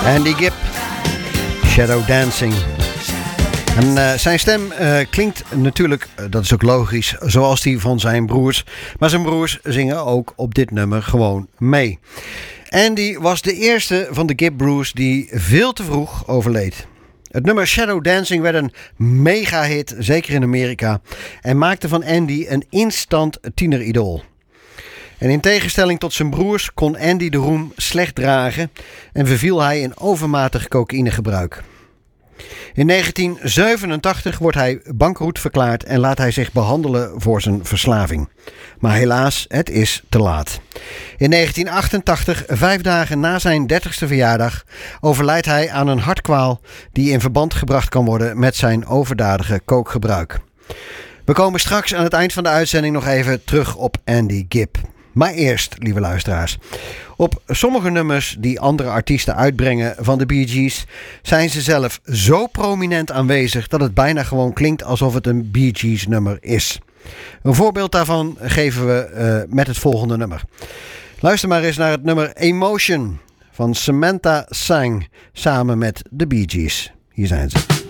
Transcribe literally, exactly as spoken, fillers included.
Andy Gibb, Shadow Dancing. En uh, zijn stem uh, klinkt natuurlijk, uh, dat is ook logisch, zoals die van zijn broers. Maar zijn broers zingen ook op dit nummer gewoon mee. Andy was de eerste van de Gibb Broers die veel te vroeg overleed. Het nummer Shadow Dancing werd een mega-hit, zeker in Amerika. En maakte van Andy een instant tieneridool. En in tegenstelling tot zijn broers kon Andy de roem slecht dragen en verviel hij in overmatig cocaïnegebruik. In negentien zevenentachtig wordt hij bankroet verklaard en laat hij zich behandelen voor zijn verslaving. Maar helaas, het is te laat. In negentien achtentachtig, vijf dagen na zijn dertigste verjaardag, overlijdt hij aan een hartkwaal die in verband gebracht kan worden met zijn overdadige kookgebruik. We komen straks aan het eind van de uitzending nog even terug op Andy Gibb. Maar eerst, lieve luisteraars, op sommige nummers die andere artiesten uitbrengen van de Bee Gees zijn ze zelf zo prominent aanwezig dat het bijna gewoon klinkt alsof het een Bee Gees nummer is. Een voorbeeld daarvan geven we uh, met het volgende nummer. Luister maar eens naar het nummer Emotion van Samantha Sang samen met de Bee Gees. Hier zijn ze.